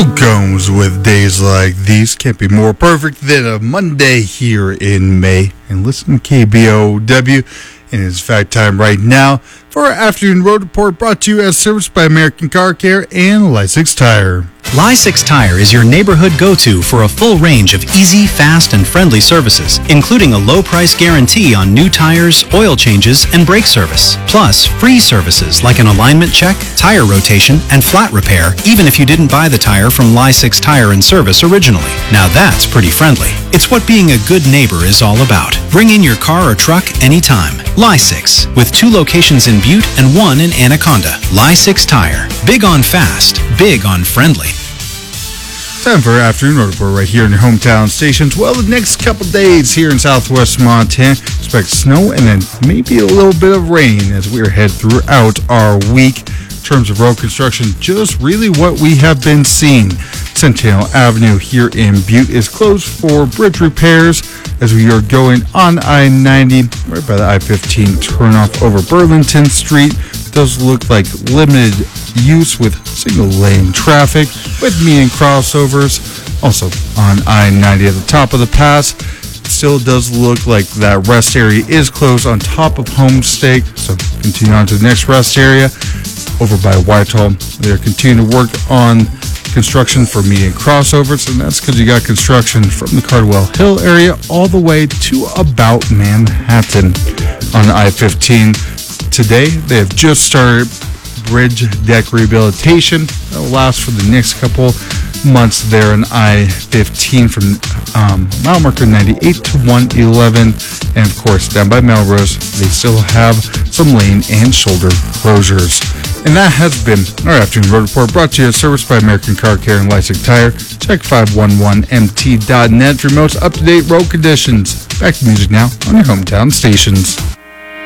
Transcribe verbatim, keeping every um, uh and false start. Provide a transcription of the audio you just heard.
Luke Combs with Days Like These. Can't be more perfect than a Monday here in May. And listen to K B O W. And it's fact time right now for our afternoon road report, brought to you as serviced by American Car Care and Lysix Tire. Lysix Tire is your neighborhood go-to for a full range of easy, fast, and friendly services, including a low-price guarantee on new tires, oil changes, and brake service. Plus, free services like an alignment check, tire rotation, and flat repair, even if you didn't buy the tire from Lysix Tire and Service originally. Now that's pretty friendly. It's what being a good neighbor is all about. Bring in your car or truck anytime. Lysix, with two locations in Butte and one in Anaconda. Lysix Tire. Big on fast, big on friendly. Time for our afternoon road report right here in your hometown stations. Well, the next couple days here in southwest Montana, expect snow and then maybe a little bit of rain as we are head throughout our week. In terms of road construction, just really what we have been seeing. Centennial Avenue here in Butte is closed for bridge repairs as we are going on I ninety right by the I fifteen turnoff over Burlington Street. Does look like limited use with single lane traffic with median crossovers. Also on I ninety at the top of the pass, it still does look like that rest area is closed on top of Homestake. So continue on to the next rest area over by Whitehall. They're continuing to work on construction for median crossovers, and that's because you got construction from the Cardwell Hill area all the way to about Manhattan on I fifteen. Today, they have just started bridge deck rehabilitation. That will last for the next couple months there on I fifteen from um, mile marker ninety-eight to one eleven. And of course, down by Melrose, they still have some lane and shoulder closures. And that has been our afternoon road report, brought to you as service by American Car Care and Lysix Tire. Check five one one M T dot net for most up-to-date road conditions. Back to music now on your hometown stations.